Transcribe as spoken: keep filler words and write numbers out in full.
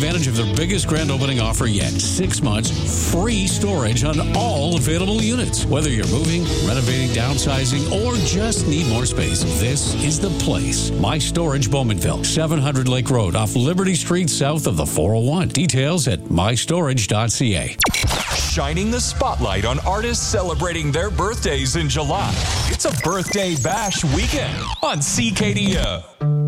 advantage of their biggest grand opening offer yet. Six months free storage on all available units. Whether you're moving, renovating, downsizing, or just need more space, this is the place. My Storage Bowmanville, seven hundred Lake Road off Liberty Street south of the four oh one. Details at my storage dot c a. Shining the spotlight on artists celebrating their birthdays in July. It's a birthday bash weekend on C K D O.